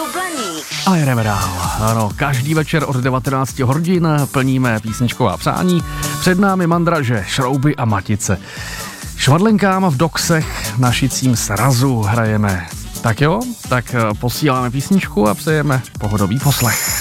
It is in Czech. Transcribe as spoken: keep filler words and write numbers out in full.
Blaník. A jedeme dál. Ano, každý večer od devatenáct hodin plníme písničková přání. Před námi mandraže, šrouby a matice. Švadlenkám v doksech na šicím srazu hrajeme. Tak jo, tak posíláme písničku a přejeme pohodový poslech.